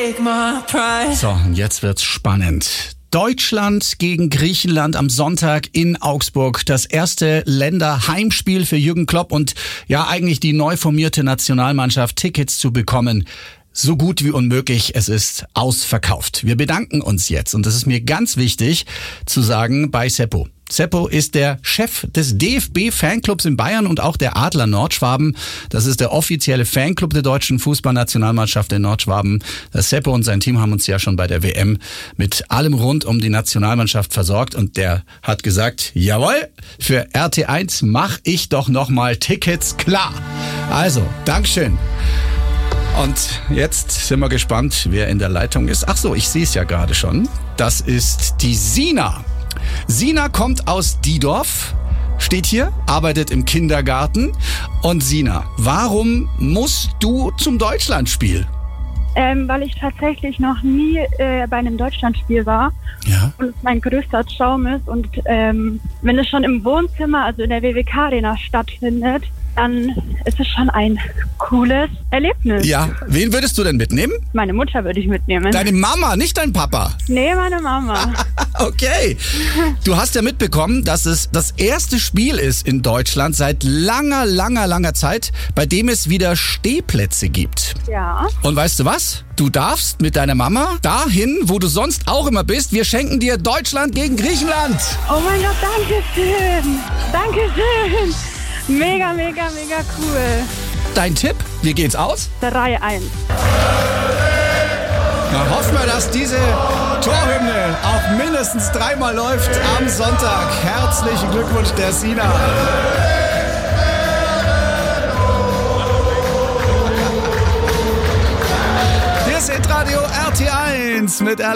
take my pride. So, und jetzt wird's spannend. Deutschland gegen Griechenland am Sonntag in Augsburg. Das erste Länderheimspiel für Jürgen Klopp und ja eigentlich die neu formierte Nationalmannschaft, Tickets zu bekommen. So gut wie unmöglich, es ist ausverkauft. Wir bedanken uns jetzt und das ist mir ganz wichtig zu sagen bei Seppo. Seppo ist der Chef des DFB-Fanclubs in Bayern und auch der Adler Nordschwaben. Das ist der offizielle Fanclub der deutschen Fußballnationalmannschaft in Nordschwaben. Das Seppo und sein Team haben uns ja schon bei der WM mit allem rund um die Nationalmannschaft versorgt und der hat gesagt, jawohl, für RT1 mache ich doch nochmal Tickets klar. Also, Dankeschön. Und jetzt sind wir gespannt, wer in der Leitung ist. Ach so, ich sehe es ja gerade schon. Das ist die Sina. Sina kommt aus Diedorf, steht hier, arbeitet im Kindergarten. Und Sina, warum musst du zum Deutschlandspiel? Weil ich tatsächlich noch nie bei einem Deutschlandspiel war. Ja. Und es mein größter Traum ist. Und wenn es schon im Wohnzimmer, also in der WWK-Arena stattfindet, dann ist es schon ein cooles Erlebnis. Ja, wen würdest du denn mitnehmen? Meine Mutter würde ich mitnehmen. Deine Mama, nicht dein Papa. Nee, meine Mama. Okay. Du hast ja mitbekommen, dass es das erste Spiel ist in Deutschland seit langer Zeit, bei dem es wieder Stehplätze gibt. Ja. Und weißt du was? Du darfst mit deiner Mama dahin, wo du sonst auch immer bist. Wir schenken dir Deutschland gegen Griechenland. Oh mein Gott, danke schön. Danke schön. Mega cool. Dein Tipp? Wie geht's aus? 3-1. Na, hoffen wir, dass diese Torhymne auch mindestens 3-mal läuft am Sonntag. Herzlichen Glückwunsch der Sina. Hier ist Radio RT1 mit